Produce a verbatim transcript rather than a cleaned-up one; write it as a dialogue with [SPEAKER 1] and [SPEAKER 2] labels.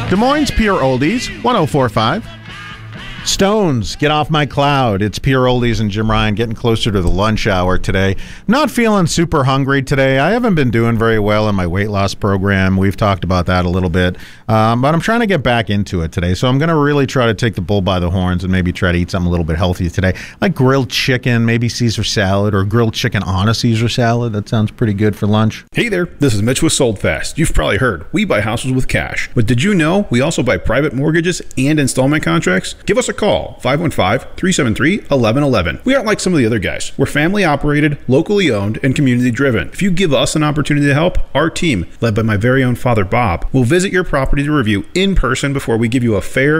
[SPEAKER 1] Des Moines Pure Oldies, one oh four point five. Stones, Get Off My Cloud. It's Pure Oldies and Jim Ryan getting closer to the lunch hour today. Not feeling super hungry today. I haven't been doing very well in my weight loss program. We've talked about that a little bit. Um, but I'm trying to get back into it today. So I'm going to really try to take the bull by the horns and maybe try to eat something a little bit healthier today. Like grilled chicken, maybe Caesar salad, or grilled chicken on a Caesar salad. That sounds pretty good for lunch.
[SPEAKER 2] Hey there, this is Mitch with Sold Fast. You've probably heard, we buy houses with cash. But did you know we also buy private mortgages and installment contracts? Give us a call, five one five, three seven three, one one one one. We aren't like some of the other guys. We're family operated, locally owned, and community driven. If you give us an opportunity to help, our team, led by my very own father Bob, will visit your property to review in person before we give you a fair,